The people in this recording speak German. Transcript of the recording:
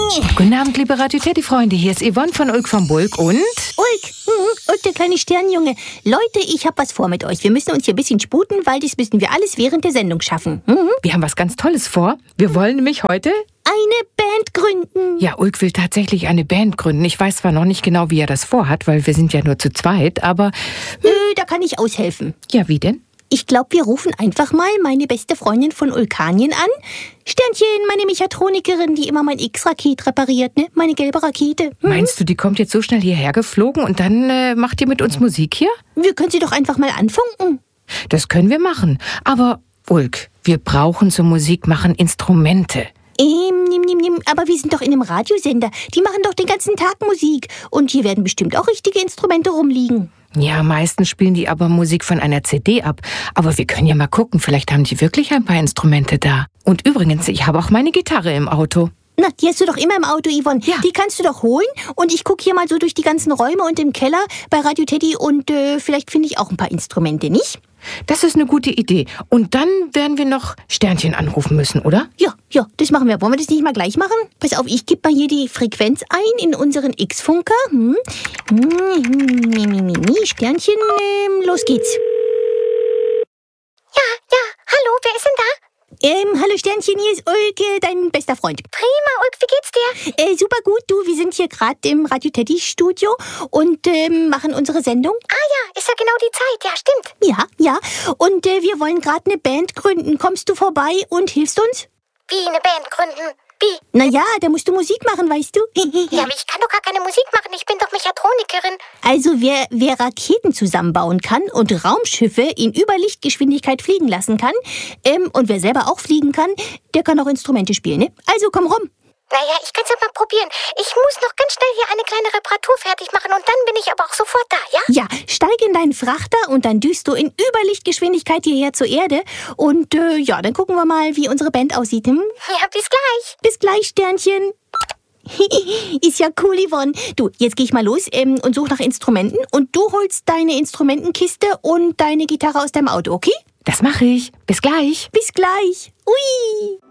Guten Abend, liebe Radio Teddy-Freunde. Hier ist Yvonne von Ulk vom Bulk und... Und der kleine Sternjunge. Leute, ich hab was vor mit euch. Wir müssen uns hier ein bisschen sputen, weil das müssen wir alles während der Sendung schaffen. Wir haben was ganz Tolles vor. Wir wollen nämlich heute... Eine Band gründen. Ja, Ulk will tatsächlich eine Band gründen. Ich weiß zwar noch nicht genau, wie er das vorhat, weil wir sind ja nur zu zweit, aber... Da kann ich aushelfen. Ja, wie denn? Ich glaube, wir rufen einfach mal meine beste Freundin von Ulkanien an. Sternchen, meine Mechatronikerin, die immer mein X-Raket repariert, ne? Meine gelbe Rakete. Meinst du, die kommt jetzt so schnell hierher geflogen und dann macht ihr mit uns Musik hier? Wir können sie doch einfach mal anfunken. Das können wir machen. Aber, Ulk, wir brauchen zum Musikmachen Instrumente. Aber wir sind doch in einem Radiosender. Die machen doch den ganzen Tag Musik. Und hier werden bestimmt auch richtige Instrumente rumliegen. Ja, meistens spielen die aber Musik von einer CD ab. Aber wir können ja mal gucken, vielleicht haben die wirklich ein paar Instrumente da. Und übrigens, ich habe auch meine Gitarre im Auto. Na, die hast du doch immer im Auto, Yvonne. Ja. Die kannst du doch holen. Und ich gucke hier mal so durch die ganzen Räume und im Keller bei Radio Teddy. Und vielleicht finde ich auch ein paar Instrumente, nicht? Das ist eine gute Idee. Und dann werden wir noch Sternchen anrufen müssen, oder? Ja, das machen wir. Wollen wir das nicht mal gleich machen? Pass auf, ich gebe mal hier die Frequenz ein in unseren X-Funker. Sternchen, los geht's. Ja, hallo, wer ist denn da? Hallo Sternchen, hier ist Ulke, dein bester Freund. Prima, Ulk, wie geht's dir? Super gut, du, wir sind hier gerade im Radio Teddy Studio und machen unsere Sendung. Ah ja, ist ja genau die Zeit, ja, stimmt. Ja, und wir wollen gerade eine Band gründen. Kommst du vorbei und hilfst uns? Wie, eine Band gründen? Wie? Naja, da musst du Musik machen, weißt du? Ja, aber ich kann doch gar keine Musik machen, ich bin doch Mechatronikerin. Also wer Raketen zusammenbauen kann und Raumschiffe in Überlichtgeschwindigkeit fliegen lassen kann, und wer selber auch fliegen kann, der kann auch Instrumente spielen, ne? Also komm rum. Naja, ich kann's ja mal probieren. Ich muss noch ganz schnell hier eine kleine Reparatur fertig machen und dann bin ich aber auch sofort da, ja? Ja, steig in deinen Frachter und dann düst du in Überlichtgeschwindigkeit hierher zur Erde. Und dann gucken wir mal, wie unsere Band aussieht. Ja, bis gleich. Bis gleich, Sternchen. Ist ja cool, Yvonne. Du, jetzt gehe ich mal los und suche nach Instrumenten. Und du holst deine Instrumentenkiste und deine Gitarre aus deinem Auto, okay? Das mache ich. Bis gleich. Bis gleich. Ui.